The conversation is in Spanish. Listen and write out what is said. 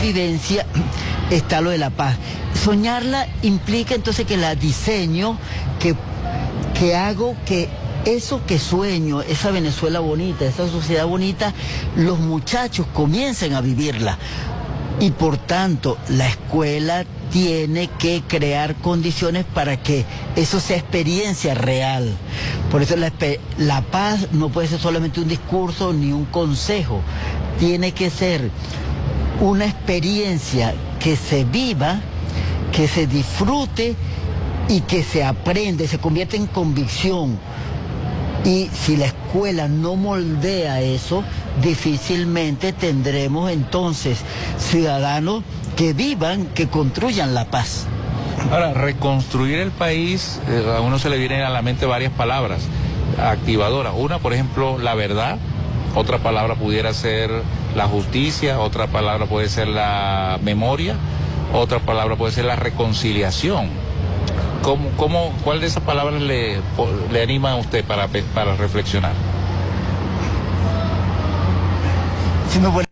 vivencia está lo de la paz. Soñarla implica entonces que la diseño, que hago que eso que sueño, esa Venezuela bonita, esa sociedad bonita, los muchachos comiencen a vivirla. Y por tanto, la escuela tiene que crear condiciones para que eso sea experiencia real. Por eso la paz no puede ser solamente un discurso ni un consejo. Tiene que ser una experiencia que se viva, que se disfrute y que se aprende, se convierte en convicción. Y si la escuela no moldea eso, difícilmente tendremos entonces ciudadanos que vivan, que construyan la paz. Ahora, reconstruir el país, a uno se le vienen a la mente varias palabras activadoras. Una, por ejemplo, la verdad. Otra palabra pudiera ser la justicia. Otra palabra puede ser la memoria. Otra palabra puede ser la reconciliación. ¿Cuál de esas palabras le anima a usted para reflexionar? Si me